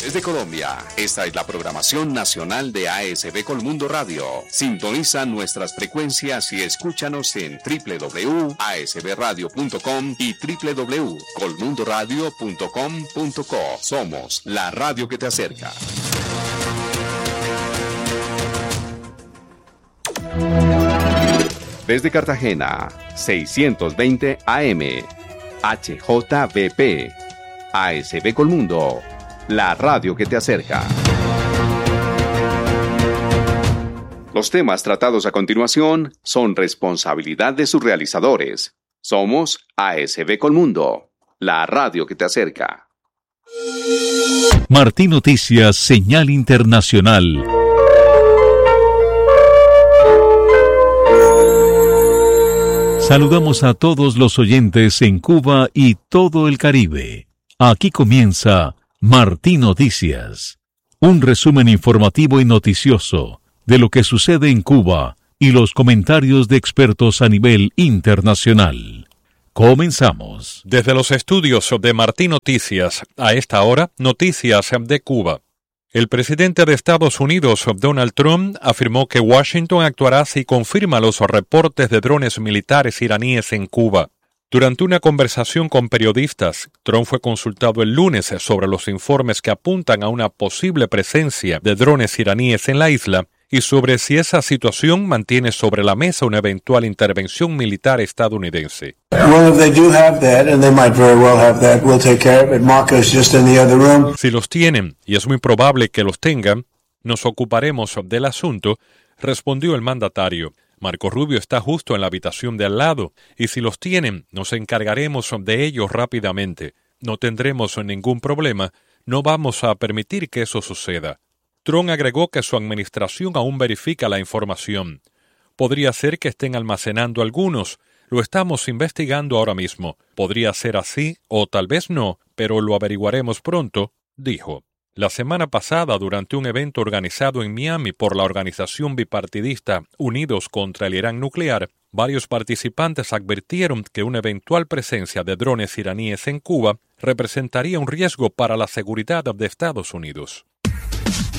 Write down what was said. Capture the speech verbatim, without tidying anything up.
Desde Colombia, esta es la programación nacional de A S B Colmundo Radio. Sintoniza nuestras frecuencias y escúchanos en doble u doble u doble u punto a s b radio punto com y doble u doble u doble u punto colmundo radio punto com punto co. Somos la radio que te acerca. Desde Cartagena, seiscientos veinte A M, H J V P, A S B Colmundo, la radio que te acerca. Los temas tratados a continuación son responsabilidad de sus realizadores. Somos A S B Colmundo, la radio que te acerca. Martí Noticias, señal internacional. Saludamos a todos los oyentes en Cuba y todo el Caribe. Aquí comienza Martí Noticias, un resumen informativo y noticioso de lo que sucede en Cuba y los comentarios de expertos a nivel internacional. Comenzamos. Desde los estudios de Martí Noticias, a esta hora, noticias de Cuba. El presidente de Estados Unidos, Donald Trump, afirmó que Washington actuará si confirma los reportes de drones militares iraníes en Cuba. Durante una conversación con periodistas, Trump fue consultado el lunes sobre los informes que apuntan a una posible presencia de drones iraníes en la isla y sobre si esa situación mantiene sobre la mesa una eventual intervención militar estadounidense. Si los tienen, y es muy probable que los tengan, nos ocuparemos del asunto, respondió el mandatario. Marco Rubio está justo en la habitación de al lado, y si los tienen, nos encargaremos de ellos rápidamente. No tendremos ningún problema, no vamos a permitir que eso suceda. Trump agregó que su administración aún verifica la información. Podría ser que estén almacenando algunos, lo estamos investigando ahora mismo. Podría ser así, o tal vez no, pero lo averiguaremos pronto, dijo. La semana pasada, durante un evento organizado en Miami por la organización bipartidista Unidos contra el Irán Nuclear, varios participantes advirtieron que una eventual presencia de drones iraníes en Cuba representaría un riesgo para la seguridad de Estados Unidos.